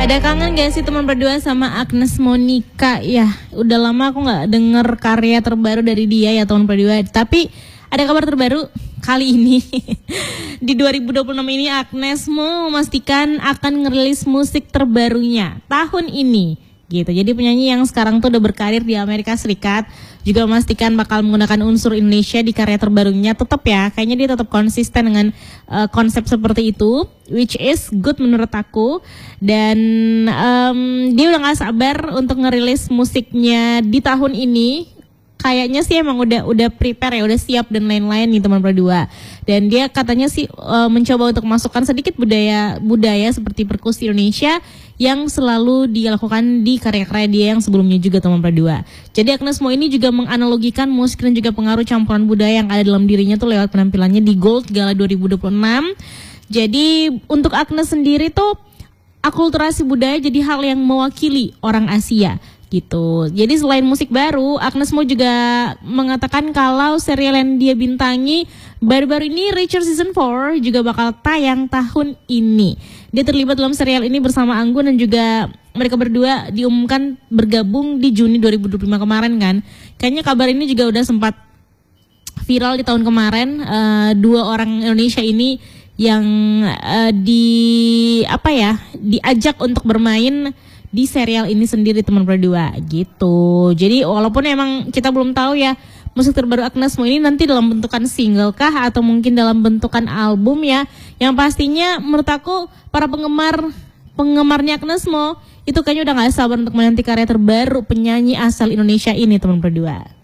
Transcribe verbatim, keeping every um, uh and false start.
Pada kangen gak sih teman berdua sama Agnes Monica? Ya, udah lama aku gak denger karya terbaru dari dia ya teman berdua. Tapi ada kabar terbaru kali ini. Di dua ribu dua puluh enam ini Agnes mau memastikan akan ngerilis musik terbarunya tahun ini. Gitu. Jadi penyanyi yang sekarang tuh udah berkarir di Amerika Serikat juga memastikan bakal menggunakan unsur Indonesia di karya terbarunya. Tetap ya, kayaknya dia tetap konsisten dengan uh, konsep seperti itu, which is good menurut aku. Dan um, dia udah gak sabar untuk ngerilis musiknya di tahun ini. Kayaknya sih emang udah udah prepare ya, udah siap dan lain-lain nih teman berdua. Dan dia katanya sih uh, mencoba untuk masukkan sedikit budaya budaya seperti perkusi Indonesia yang selalu dilakukan di karya-karya dia yang sebelumnya juga teman berdua. Jadi Agnes Mo ini juga menganalogikan musik dan juga pengaruh campuran budaya yang ada dalam dirinya tuh lewat penampilannya di Gold Gala dua ribu dua puluh enam. Jadi untuk Agnes sendiri tuh akulturasi budaya jadi hal yang mewakili orang Asia gitu. Jadi selain musik baru, Agnes Mo juga mengatakan kalau serial yang dia bintangi baru-baru ini Reacher Season empat juga bakal tayang tahun ini. Dia terlibat dalam serial ini bersama Anggun dan juga mereka berdua diumumkan bergabung di Juni dua ribu dua puluh lima kemarin kan. Kayaknya kabar ini juga udah sempat viral di tahun kemarin. Uh, dua orang Indonesia ini yang uh, di apa ya diajak untuk bermain di serial ini sendiri teman berdua gitu. Jadi walaupun emang kita belum tahu ya musik terbaru Agnes Mo ini nanti dalam bentukan single kah atau mungkin dalam bentukan album ya. Yang pastinya menurut aku para penggemar penggemarnya Agnes Mo itu kayaknya udah gak sabar untuk menanti karya terbaru penyanyi asal Indonesia ini teman berdua.